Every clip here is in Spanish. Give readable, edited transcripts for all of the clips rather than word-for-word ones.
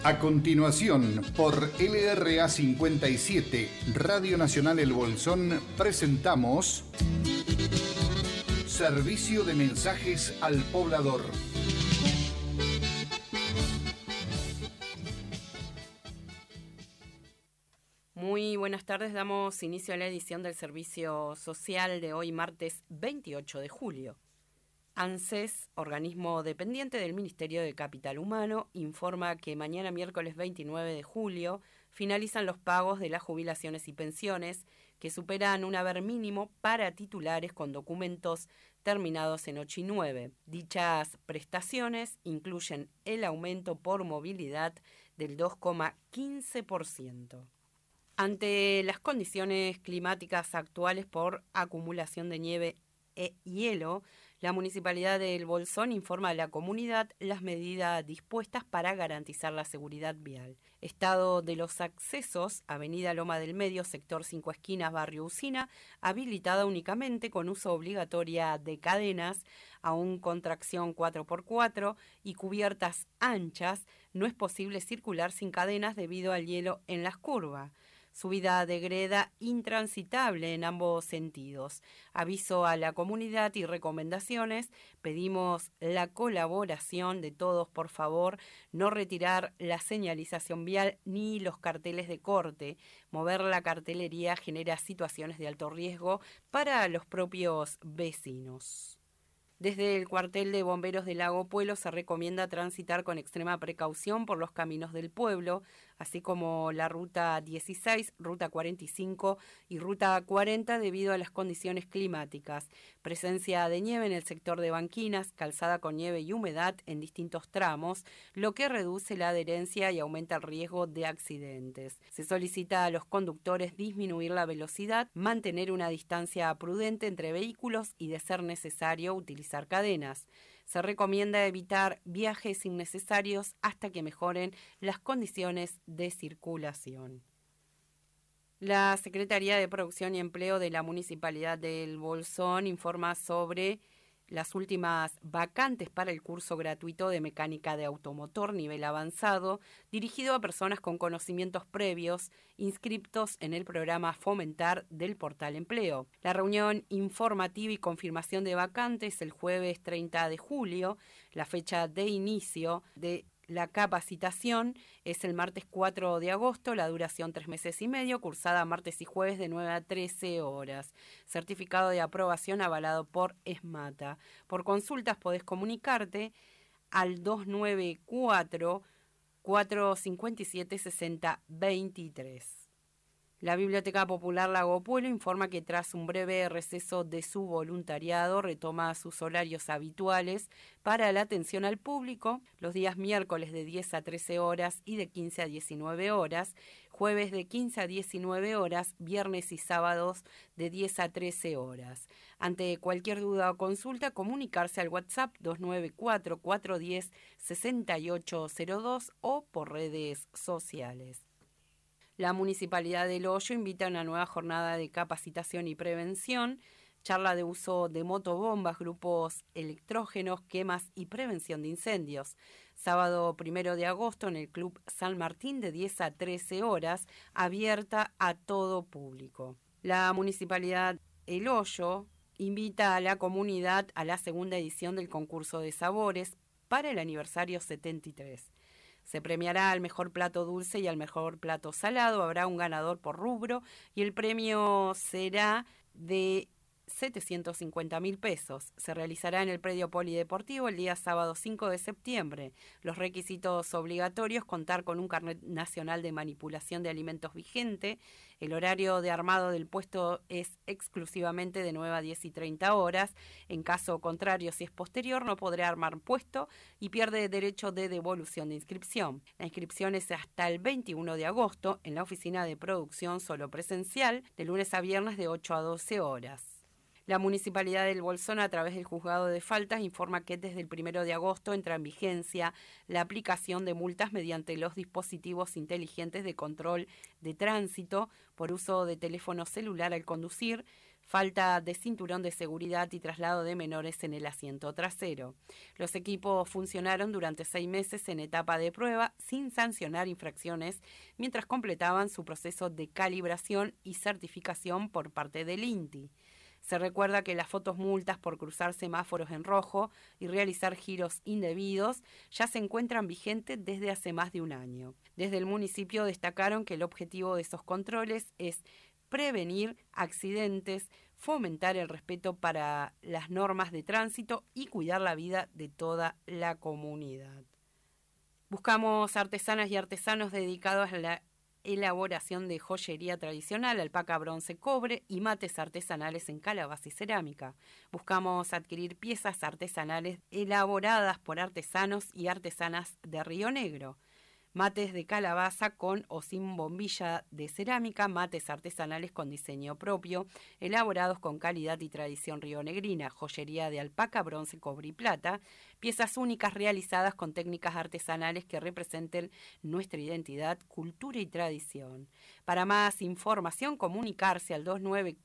A continuación, por LRA 57, Radio Nacional El Bolsón, presentamos Servicio de Mensajes al Poblador. Muy buenas tardes, damos inicio a la edición del Servicio Social de hoy, martes 28 de julio. ANSES, organismo dependiente del Ministerio de Capital Humano, informa que mañana miércoles 29 de julio finalizan los pagos de las jubilaciones y pensiones que superan un haber mínimo para titulares con documentos terminados en 8 y 9. Dichas prestaciones incluyen el aumento por movilidad del 2,15%. Ante las condiciones climáticas actuales por acumulación de nieve e hielo, la Municipalidad de El Bolsón informa a la comunidad las medidas dispuestas para garantizar la seguridad vial. Estado de los accesos: Avenida Loma del Medio, sector 5 esquinas, barrio Usina, habilitada únicamente con uso obligatoria de cadenas, aún con tracción 4x4 y cubiertas anchas. No es posible circular sin cadenas debido al hielo en las curvas. Subida de greda intransitable en ambos sentidos. Aviso a la comunidad y recomendaciones. Pedimos la colaboración de todos, por favor, no retirar la señalización vial ni los carteles de corte. Mover la cartelería genera situaciones de alto riesgo para los propios vecinos. Desde el cuartel de bomberos de Lago Puelo se recomienda transitar con extrema precaución por los caminos del pueblo, así como la ruta 16, ruta 45 y ruta 40 debido a las condiciones climáticas. Presencia de nieve en el sector de Banquinas, calzada con nieve y humedad en distintos tramos, lo que reduce la adherencia y aumenta el riesgo de accidentes. Se solicita a los conductores disminuir la velocidad, mantener una distancia prudente entre vehículos y, de ser necesario, utilizar cadenas. Se recomienda evitar viajes innecesarios hasta que mejoren las condiciones de circulación. La Secretaría de Producción y Empleo de la Municipalidad de El Bolsón informa sobre las últimas vacantes para el curso gratuito de mecánica de automotor nivel avanzado, dirigido a personas con conocimientos previos inscriptos en el programa Fomentar del Portal Empleo. La reunión informativa y confirmación de vacantes el jueves 30 de julio. La fecha de inicio de la capacitación es el martes 4 de agosto, la duración 3 meses y medio, cursada martes y jueves de 9 a 13 horas. Certificado de aprobación avalado por ESMATA. Por consultas podés comunicarte al 294-457-6023. La Biblioteca Popular Lago Puelo informa que tras un breve receso de su voluntariado retoma sus horarios habituales para la atención al público los días miércoles de 10 a 13 horas y de 15 a 19 horas, jueves de 15 a 19 horas, viernes y sábados de 10 a 13 horas. Ante cualquier duda o consulta, comunicarse al WhatsApp 294-410-6802 o por redes sociales. La Municipalidad del Hoyo invita a una nueva jornada de capacitación y prevención, charla de uso de motobombas, grupos electrógenos, quemas y prevención de incendios. Sábado 1 de agosto en el Club San Martín de 10 a 13 horas, abierta a todo público. La Municipalidad El Hoyo invita a la comunidad a la segunda edición del concurso de sabores para el aniversario 73. Se premiará al mejor plato dulce y al mejor plato salado. Habrá un ganador por rubro y el premio será de 750.000 pesos. Se realizará en el predio polideportivo el día sábado 5 de septiembre. Los requisitos obligatorios: contar con un carnet nacional de manipulación de alimentos vigente. El horario de armado del puesto es exclusivamente de 9 a 10 y 30 horas. En caso contrario, si es posterior, no podrá armar puesto y pierde derecho de devolución de inscripción. La inscripción es hasta el 21 de agosto en la oficina de producción, solo presencial, de lunes a viernes de 8 a 12 horas. La Municipalidad del Bolsón, a través del Juzgado de Faltas, informa que desde el 1 de agosto entra en vigencia la aplicación de multas mediante los dispositivos inteligentes de control de tránsito por uso de teléfono celular al conducir, falta de cinturón de seguridad y traslado de menores en el asiento trasero. Los equipos funcionaron durante 6 meses en etapa de prueba sin sancionar infracciones mientras completaban su proceso de calibración y certificación por parte del INTI. Se recuerda que las fotos multas por cruzar semáforos en rojo y realizar giros indebidos ya se encuentran vigentes desde hace más de un año. Desde el municipio destacaron que el objetivo de esos controles es prevenir accidentes, fomentar el respeto para las normas de tránsito y cuidar la vida de toda la comunidad. Buscamos artesanas y artesanos dedicados a la elaboración de joyería tradicional, alpaca, bronce, cobre y mates artesanales en calabaza y cerámica. Buscamos adquirir piezas artesanales elaboradas por artesanos y artesanas de Río Negro. Mates de calabaza con o sin bombilla de cerámica, mates artesanales con diseño propio, elaborados con calidad y tradición rionegrina, joyería de alpaca, bronce, cobre y plata, piezas únicas realizadas con técnicas artesanales que representen nuestra identidad, cultura y tradición. Para más información, comunicarse al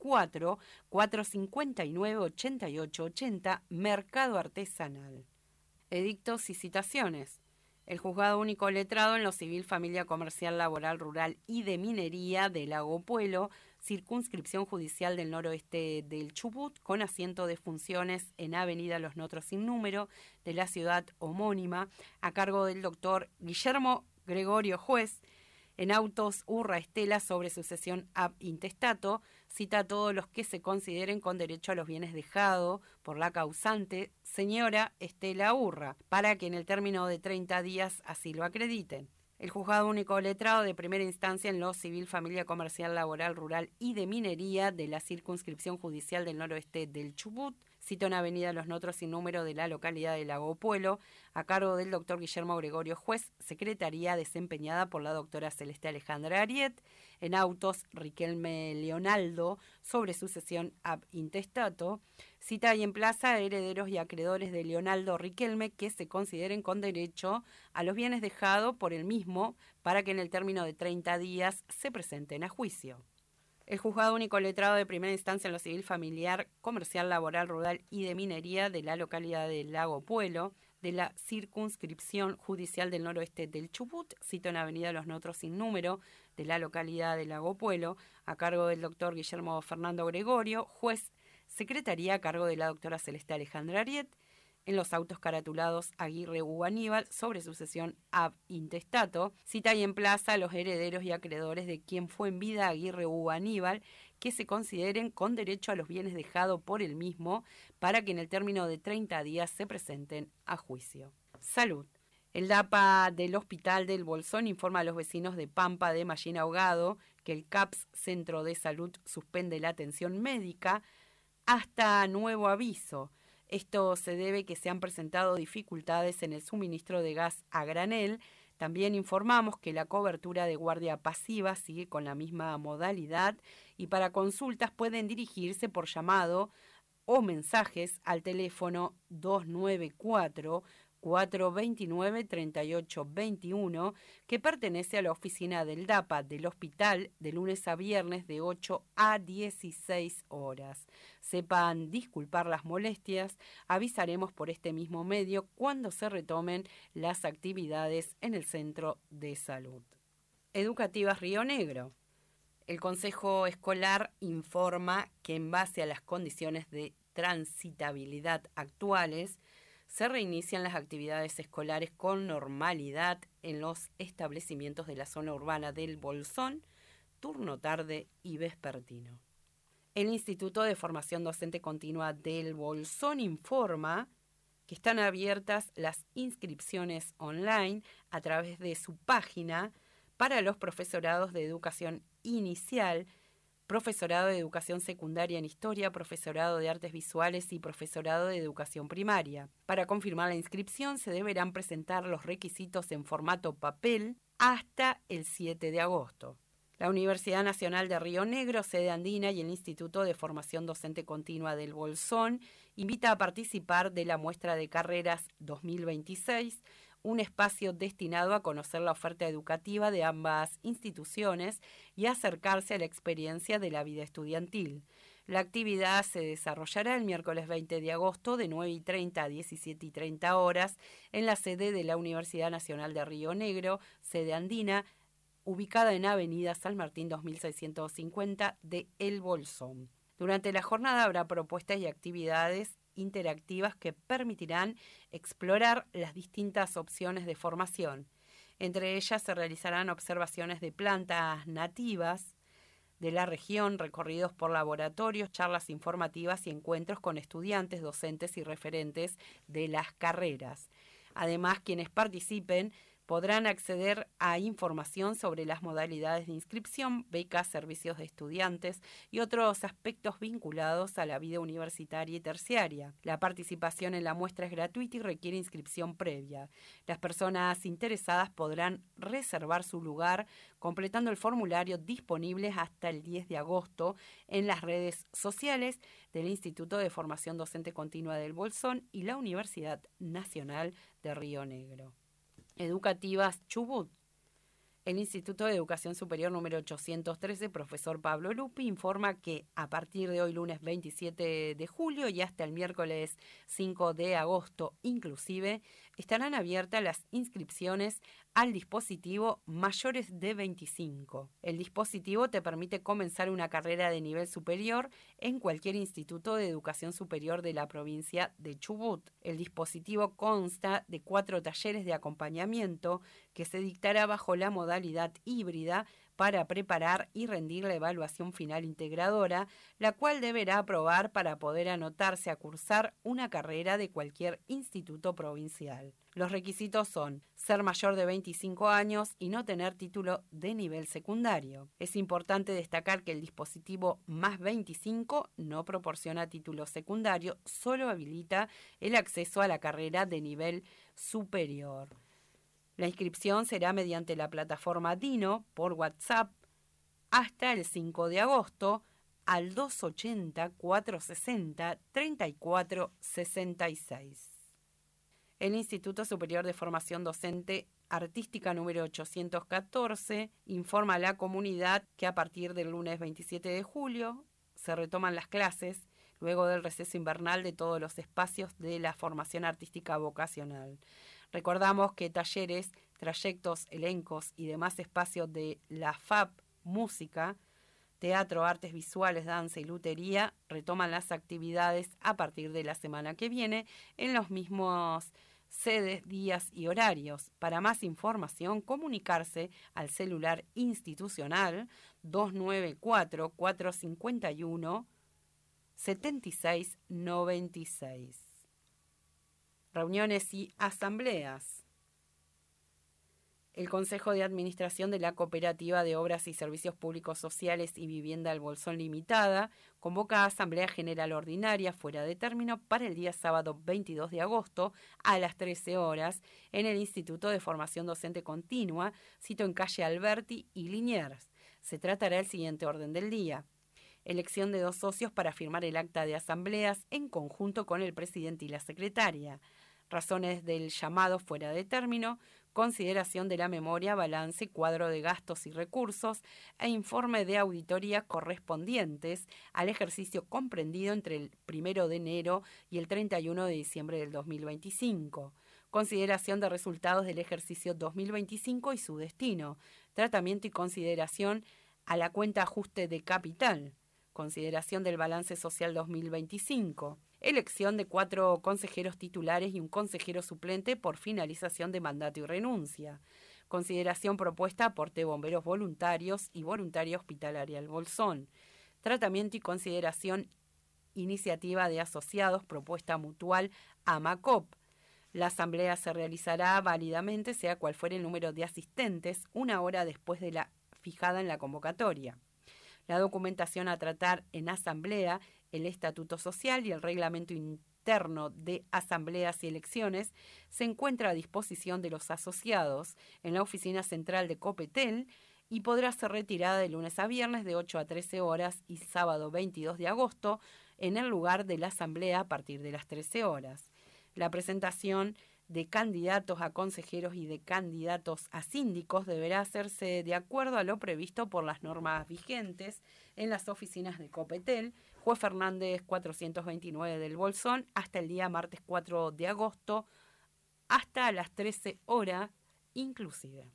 294-459-8880, Mercado Artesanal. Edictos y citaciones. El Juzgado Único Letrado en lo Civil, Familia, Comercial, Laboral, Rural y de Minería de Lago Puelo, Circunscripción Judicial del Noroeste del Chubut, con asiento de funciones en Avenida Los Notros sin número de la ciudad homónima, a cargo del doctor Guillermo Gregorio Juez, en autos Urra Estela sobre sucesión ab intestato, cita a todos los que se consideren con derecho a los bienes dejados por la causante, señora Estela Urra, para que en el término de 30 días así lo acrediten. El Juzgado Único Letrado de Primera Instancia en lo Civil, Familia, Comercial, Laboral, Rural y de Minería de la Circunscripción Judicial del Noroeste del Chubut, cita en Avenida Los Notros sin número de la localidad de Lago Puelo, a cargo del doctor Guillermo Gregorio Juez, secretaría desempeñada por la doctora Celeste Alejandra Ariet, en autos Riquelme Leonaldo sobre sucesión ab intestato, cita y emplaza a herederos y acreedores de Leonaldo Riquelme que se consideren con derecho a los bienes dejados por el mismo para que en el término de 30 días se presenten a juicio. El Juzgado Único Letrado de Primera Instancia en lo Civil, Familiar, Comercial, Laboral, Rural y de Minería de la localidad de Lago Puelo, de la Circunscripción Judicial del Noroeste del Chubut, cita en Avenida Los Notros sin número de la localidad de Lago Puelo, a cargo del doctor Guillermo Fernando Gregorio, juez, secretaría a cargo de la doctora Celeste Alejandra Ariet, en los autos caratulados Aguirre U. Aníbal sobre sucesión ab intestato, cita y emplaza a los herederos y acreedores de quien fue en vida Aguirre U. Aníbal que se consideren con derecho a los bienes dejados por el mismo para que en el término de 30 días se presenten a juicio. Salud. El DAPA del Hospital del Bolsón informa a los vecinos de Pampa de Mallín Ahogado que el CAPS, Centro de Salud, suspende la atención médica hasta nuevo aviso. Esto se debe que se han presentado dificultades en el suministro de gas a granel. También informamos que la cobertura de guardia pasiva sigue con la misma modalidad y para consultas pueden dirigirse por llamado o mensajes al teléfono 294-429-3821 que pertenece a la oficina del DAPA del hospital de lunes a viernes de 8 a 16 horas. Sepan disculpar las molestias, avisaremos por este mismo medio cuando se retomen las actividades en el centro de salud. Educativas Río Negro. El Consejo Escolar informa que en base a las condiciones de transitabilidad actuales, se reinician las actividades escolares con normalidad en los establecimientos de la zona urbana del Bolsón, turno tarde y vespertino. El Instituto de Formación Docente Continua del Bolsón informa que están abiertas las inscripciones online a través de su página para los profesorados de educación inicial, profesorado de educación secundaria en historia, profesorado de artes visuales y profesorado de educación primaria. Para confirmar la inscripción se deberán presentar los requisitos en formato papel hasta el 7 de agosto. La Universidad Nacional de Río Negro, sede andina, y el Instituto de Formación Docente Continua del Bolsón invita a participar de la muestra de carreras 2026, un espacio destinado a conocer la oferta educativa de ambas instituciones y acercarse a la experiencia de la vida estudiantil. La actividad se desarrollará el miércoles 20 de agosto de 9:30 a 17:30 horas en la sede de la Universidad Nacional de Río Negro, sede andina, ubicada en Avenida San Martín 2650 de El Bolsón. Durante la jornada habrá propuestas y actividades interactivas que permitirán explorar las distintas opciones de formación. Entre ellas se realizarán observaciones de plantas nativas de la región, recorridos por laboratorios, charlas informativas y encuentros con estudiantes, docentes y referentes de las carreras. Además, quienes participen podrán acceder a información sobre las modalidades de inscripción, becas, servicios de estudiantes y otros aspectos vinculados a la vida universitaria y terciaria. La participación en la muestra es gratuita y requiere inscripción previa. Las personas interesadas podrán reservar su lugar completando el formulario disponible hasta el 10 de agosto en las redes sociales del Instituto de Formación Docente Continua del Bolsón y la Universidad Nacional de Río Negro. Educativas Chubut. El Instituto de Educación Superior número 813, profesor Pablo Lupi, informa que a partir de hoy, lunes 27 de julio y hasta el miércoles 5 de agosto inclusive, estarán abiertas las inscripciones al dispositivo mayores de 25. El dispositivo te permite comenzar una carrera de nivel superior en cualquier instituto de educación superior de la provincia de Chubut. El dispositivo consta de 4 talleres de acompañamiento que se dictará bajo la modalidad híbrida para preparar y rendir la evaluación final integradora, la cual deberá aprobar para poder anotarse a cursar una carrera de cualquier instituto provincial. Los requisitos son ser mayor de 25 años y no tener título de nivel secundario. Es importante destacar que el dispositivo más 25 no proporciona título secundario, solo habilita el acceso a la carrera de nivel superior. La inscripción será mediante la plataforma Dino por WhatsApp hasta el 5 de agosto al 280-460-3466. El Instituto Superior de Formación Docente Artística número 814 informa a la comunidad que a partir del lunes 27 de julio se retoman las clases luego del receso invernal de todos los espacios de la formación artística vocacional. Recordamos que talleres, trayectos, elencos y demás espacios de la FAP, música, teatro, artes visuales, danza y lutería retoman las actividades a partir de la semana que viene en los mismos sedes, días y horarios. Para más información, comunicarse al celular institucional 294-451-7696. Reuniones y asambleas. El Consejo de Administración de la Cooperativa de Obras y Servicios Públicos Sociales y Vivienda El Bolsón Limitada convoca a Asamblea General Ordinaria fuera de término para el día sábado 22 de agosto a las 13 horas en el Instituto de Formación Docente Continua, sito en calle Alberti y Liniers. Se tratará el siguiente orden del día. Elección de 2 socios para firmar el acta de asambleas en conjunto con el presidente y la secretaria. Razones del llamado fuera de término, consideración de la memoria, balance, cuadro de gastos y recursos e informe de auditoría correspondientes al ejercicio comprendido entre el 1 de enero y el 31 de diciembre del 2025. Consideración de resultados del ejercicio 2025 y su destino. Tratamiento y consideración a la cuenta ajuste de capital. Consideración del balance social 2025. Elección de 4 consejeros titulares y un consejero suplente por finalización de mandato y renuncia. Consideración propuesta aporte bomberos voluntarios y voluntaria hospitalaria El Bolsón. Tratamiento y consideración iniciativa de asociados propuesta mutual AMACOP. La asamblea se realizará válidamente, sea cual fuere el número de asistentes, 1 hora después de la fijada en la convocatoria. La documentación a tratar en asamblea, el estatuto social y el reglamento interno de asambleas y elecciones se encuentra a disposición de los asociados en la oficina central de Copetel y podrá ser retirada de lunes a viernes de 8 a 13 horas y sábado 22 de agosto en el lugar de la asamblea a partir de las 13 horas. La presentación de candidatos a consejeros y de candidatos a síndicos deberá hacerse de acuerdo a lo previsto por las normas vigentes en las oficinas de Copetel, Juez Fernández 429 del Bolsón, hasta el día martes 4 de agosto, hasta las 13 horas inclusive.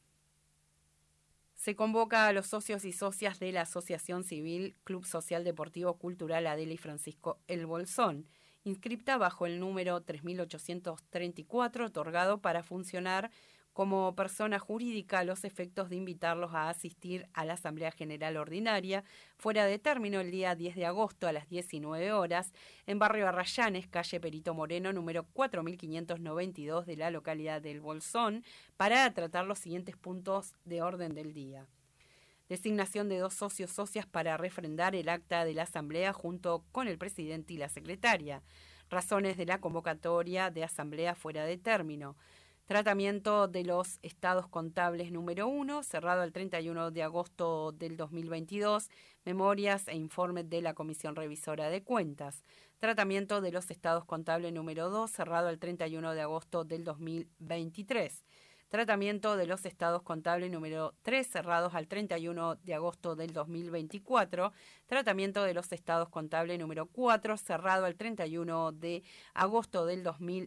Se convoca a los socios y socias de la Asociación Civil Club Social Deportivo Cultural Adela y Francisco El Bolsón, inscripta bajo el número 3834, otorgado para funcionar como persona jurídica a los efectos de invitarlos a asistir a la Asamblea General Ordinaria, fuera de término el día 10 de agosto a las 19 horas, en Barrio Arrayanes, calle Perito Moreno, número 4592 de la localidad del Bolsón, para tratar los siguientes puntos de orden del día. Designación de 2 socios socias para refrendar el acta de la Asamblea junto con el presidente y la secretaria. Razones de la convocatoria de Asamblea fuera de término. Tratamiento de los estados contables número 1, cerrado el 31 de agosto del 2022. Memorias e informes de la Comisión Revisora de Cuentas. Tratamiento de los estados contables número 2, cerrado el 31 de agosto del 2023. Tratamiento de los estados contables número 3, cerrados al 31 de agosto del 2024. Tratamiento de los estados contables número 4, cerrado al 31 de agosto del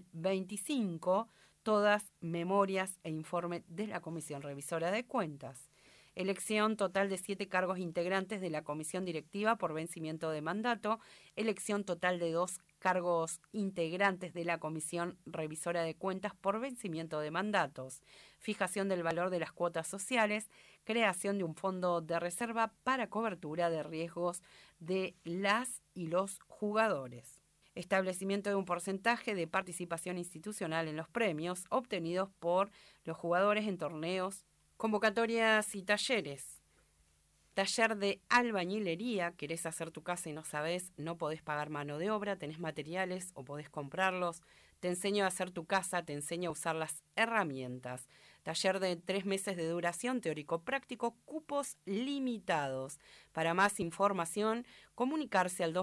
2025. Todas memorias e informes de la Comisión Revisora de Cuentas. Elección total de 7 cargos integrantes de la Comisión Directiva por vencimiento de mandato. Elección total de 2 cargos integrantes de la Comisión Revisora de Cuentas por vencimiento de mandatos. Fijación del valor de las cuotas sociales. Creación de un fondo de reserva para cobertura de riesgos de las y los jugadores. Establecimiento de un porcentaje de participación institucional en los premios obtenidos por los jugadores en torneos, convocatorias y talleres. Taller de albañilería, querés hacer tu casa y no sabés, no podés pagar mano de obra, tenés materiales o podés comprarlos. Te enseño a hacer tu casa, te enseño a usar las herramientas. Taller de 3 meses de duración, teórico-práctico, cupos limitados. Para más información, comunicarse al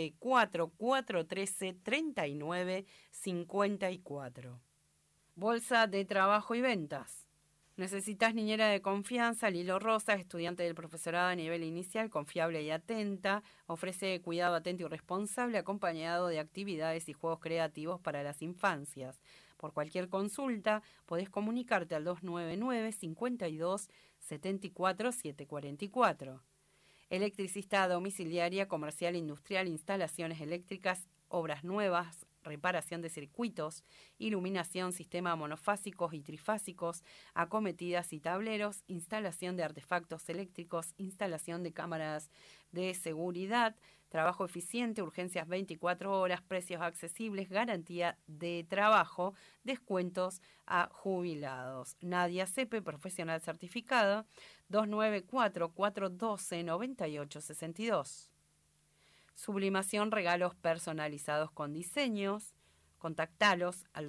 294-413-3954. Bolsa de Trabajo y Ventas. ¿Necesitas niñera de confianza? Lilo Rosa, estudiante del profesorado a nivel inicial, confiable y atenta. Ofrece cuidado atento y responsable acompañado de actividades y juegos creativos para las infancias. Por cualquier consulta, podés comunicarte al 299-52-74-744. Electricista domiciliaria, comercial, industrial, instalaciones eléctricas, obras nuevas, reparación de circuitos, iluminación, sistema monofásicos y trifásicos, acometidas y tableros, instalación de artefactos eléctricos, instalación de cámaras de seguridad, trabajo eficiente, urgencias 24 horas, precios accesibles, garantía de trabajo, descuentos a jubilados. Nadia Cepe, profesional certificada, 294-412-9862. Sublimación, regalos personalizados con diseños. Contactalos al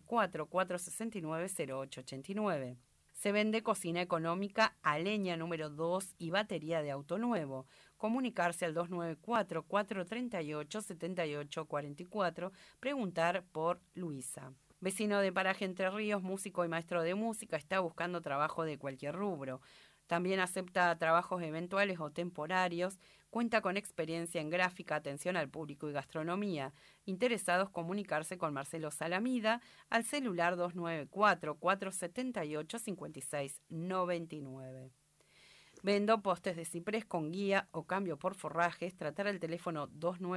294-469-0889. Se vende cocina económica a leña número 2 y batería de auto nuevo. Comunicarse al 294-438-7844. Preguntar por Luisa. Vecino de Paraje Entre Ríos, músico y maestro de música, está buscando trabajo de cualquier rubro. También acepta trabajos eventuales o temporarios. Cuenta con experiencia en gráfica, atención al público y gastronomía. Interesados, comunicarse con Marcelo Salamida al celular 294-478-5699. Vendo postes de ciprés con guía o cambio por forrajes. Tratar el teléfono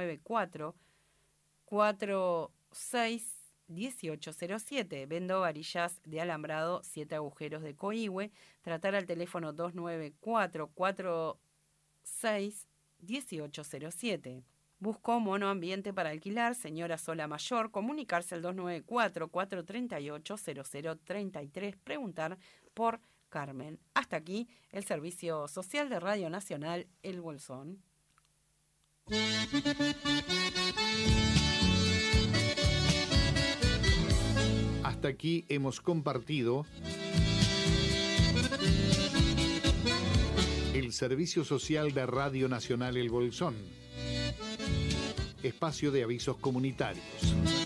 294-46-1807. Vendo varillas de alambrado 7 agujeros de Coihue. Tratar al teléfono 294-46-1807. Busco monoambiente para alquilar, señora sola mayor. Comunicarse al 294-438-0033. Preguntar por Carmen. Hasta aquí el servicio social de Radio Nacional El Bolsón. Hasta aquí hemos compartido el servicio social de Radio Nacional El Bolsón. Espacio de avisos comunitarios.